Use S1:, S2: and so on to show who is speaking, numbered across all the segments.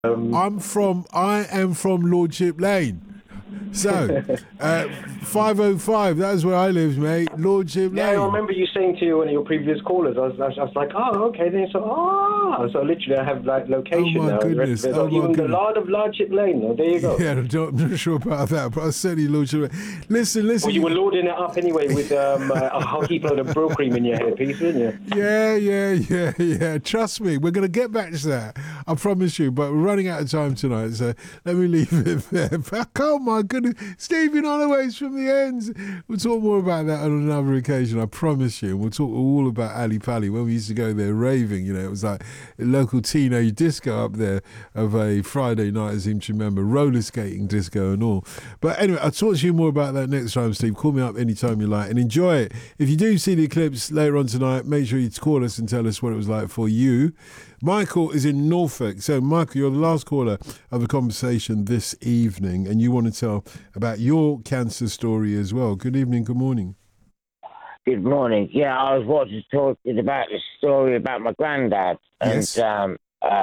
S1: I am from Lordship Lane. So, 505, that's where I live, mate. Lordship
S2: Yeah, I
S1: Lane.
S2: remember you saying to one of your previous callers, I was like, oh, okay. Then so literally I have like location
S1: Oh my
S2: now. And the rest
S1: goodness.
S2: of it.
S1: Oh my
S2: Even the
S1: goodness.
S2: Lord of Lordship Lane. There you go.
S1: Yeah, I'm not sure about that, but I certainly Lordship Lane. Listen.
S2: Well, you were loading it up anyway with a heap load of bro cream in your headpiece, weren't you?
S1: Yeah. Trust me, we're going to get back to that. I promise you, but we're running out of time tonight, so let me leave it there. Oh my goodness. Stephen Holloway's from the ends. We'll talk more about that on another occasion, I promise you. We'll talk all about Ali Pali when we used to go there raving. You know, it was like a local teenage disco up there of a Friday night, I seem to remember, roller skating disco and all. But anyway, I'll talk to you more about that next time, Steve. Call me up anytime you like and enjoy it. If you do see the eclipse later on tonight, make sure you call us and tell us what it was like for you. Michael is in Norfolk. So, Michael, you're the last caller of the conversation this evening, and you want to tell about your cancer story as well. Good evening, good morning.
S3: Good morning. Yeah, I was talking about the story about my granddad.
S1: Yes.
S3: And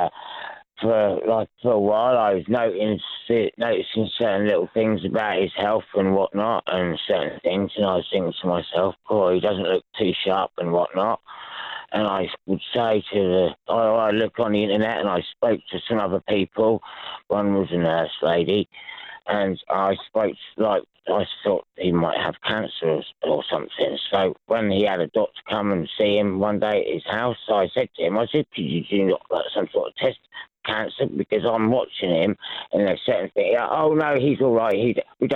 S3: for a while, I was noticing certain little things about his health and whatnot, and certain things, and I was thinking to myself, "Boy, he doesn't look too sharp and whatnot." And I would say I look on the internet, and I spoke to some other people. One was a nurse lady, and I thought he might have cancer or something. So when he had a doctor come and see him one day at his house, I said to him, "Could you do not some sort of test cancer, because I'm watching him and there's certain things." "Oh no, he's all right. We don't